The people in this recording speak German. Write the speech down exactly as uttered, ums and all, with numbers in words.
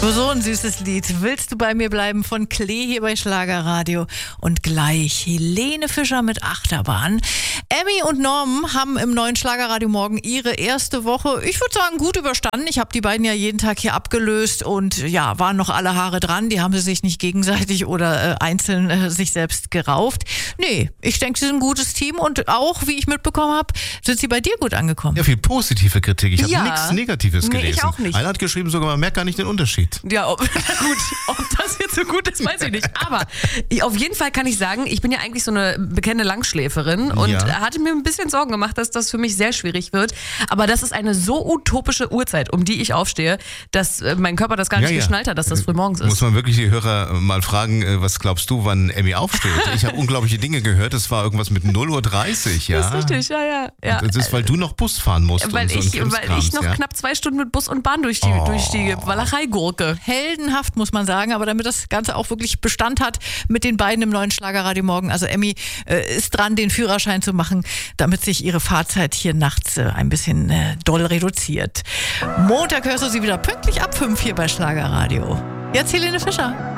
Nur so ein süßes Lied. Willst du bei mir bleiben von Klee hier bei Schlagerradio. Und gleich Helene Fischer mit Achterbahn. Emmy und Norman haben im neuen Schlagerradio Morgen ihre erste Woche, ich würde sagen, gut überstanden. Ich habe die beiden ja jeden Tag hier abgelöst und ja, waren noch alle Haare dran. Die haben sie sich nicht gegenseitig oder äh, einzeln äh, sich selbst gerauft. Nee, ich denke, sie sind ein gutes Team und auch, wie ich mitbekommen habe, sind sie bei dir gut angekommen. Ja, viel positive Kritik. Ich habe Ja. nichts Negatives Nee, gelesen. ich auch nicht. Einer hat geschrieben, sogar man merkt gar nicht den Unterschied. Ja, ob, gut, ob das jetzt so gut ist, weiß ich nicht. Aber ich, auf jeden Fall kann ich sagen, ich bin ja eigentlich so eine bekannte Langschläferin und Ja. hatte mir ein bisschen Sorgen gemacht, dass das für mich sehr schwierig wird. Aber das ist eine so utopische Uhrzeit, um die ich aufstehe, dass äh, mein Körper das gar nicht Ja, ja. geschnallt hat, dass das früh morgens ist. Muss man wirklich die Hörer mal fragen, äh, was glaubst du, wann Emmy aufsteht? Ich habe unglaubliche Dinge gehört, es war irgendwas mit null Uhr dreißig, ja. Das ist richtig, ja, ja. ja. Und das ist, weil du noch Bus fahren musst. Weil und so ich, ein weil Krimskrams, ich noch ja. knapp zwei Stunden mit Bus und Bahn durch die, Oh. durch die Walachei-Gurke. Heldenhaft, muss man sagen, aber damit das Ganze auch wirklich Bestand hat mit den beiden im neuen Schlagerradio Morgen. Also Emmy äh, ist dran, den Führerschein zu machen, damit sich ihre Fahrzeit hier nachts äh, ein bisschen äh, doll reduziert. Montag hörst du sie wieder pünktlich ab fünf hier bei Schlagerradio. Jetzt Helene Fischer.